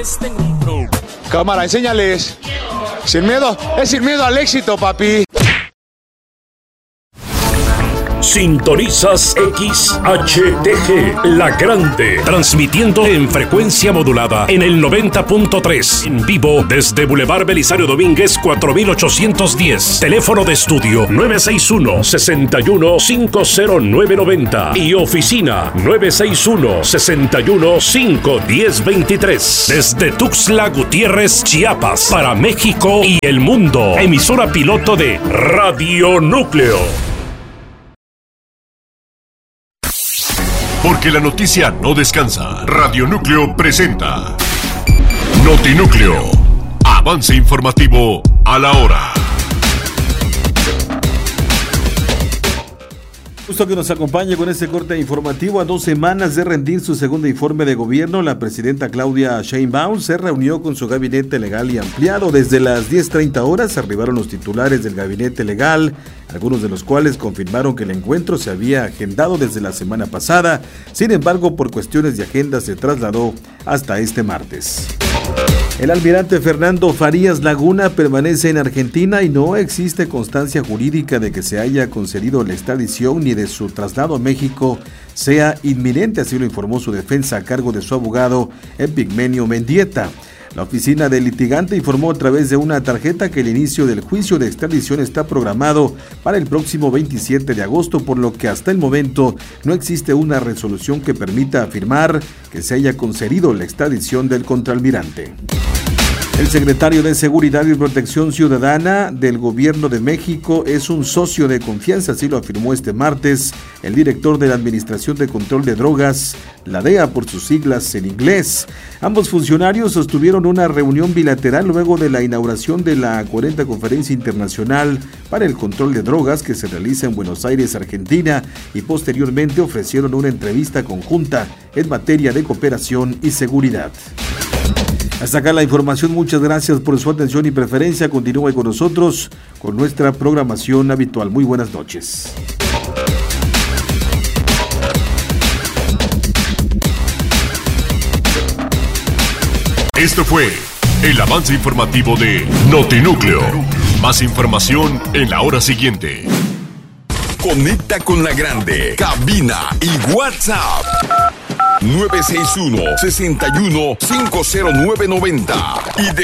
Cámara, enséñales. Sin miedo, es sin miedo al éxito, papi. Sintonizas XHTG, La Grande, transmitiendo en frecuencia modulada en el 90.3, en vivo desde Boulevard Belisario Domínguez 4810, teléfono de estudio 961-61-50990 y oficina 961-61-51023, desde Tuxtla Gutiérrez, Chiapas, para México y el mundo, emisora piloto de Radio Núcleo. Porque la noticia no descansa. Radio Núcleo presenta Notinúcleo. Avance informativo a la hora. Gusto que nos acompañe con este corte informativo. A 2 semanas de rendir su segundo informe de gobierno, la presidenta Claudia Sheinbaum se reunió con su gabinete legal y ampliado. Desde las 10:30 horas arribaron los titulares del gabinete legal, algunos de los cuales confirmaron que el encuentro se había agendado desde la semana pasada. Sin embargo, por cuestiones de agenda se trasladó hasta este martes. El almirante Fernando Farías Laguna permanece en Argentina y no existe constancia jurídica de que se haya concedido la extradición ni de su traslado a México sea inminente, así lo informó su defensa a cargo de su abogado Epigmenio Mendieta. La oficina del litigante informó a través de una tarjeta que el inicio del juicio de extradición está programado para el próximo 27 de agosto, por lo que hasta el momento no existe una resolución que permita afirmar que se haya concedido la extradición del contraalmirante. El secretario de Seguridad y Protección Ciudadana del Gobierno de México es un socio de confianza, así lo afirmó este martes el director de la Administración de Control de Drogas, la DEA por sus siglas en inglés. Ambos funcionarios sostuvieron una reunión bilateral luego de la inauguración de la 40ª Conferencia Internacional para el Control de Drogas que se realiza en Buenos Aires, Argentina, y posteriormente ofrecieron una entrevista conjunta en materia de cooperación y seguridad. Hasta acá la información, muchas gracias por su atención y preferencia. Continúe con nosotros con nuestra programación habitual. Muy buenas noches. Esto fue el avance informativo de Notinúcleo. Más información en la hora siguiente. Conecta con La Grande, cabina y WhatsApp 961-61-50990 y de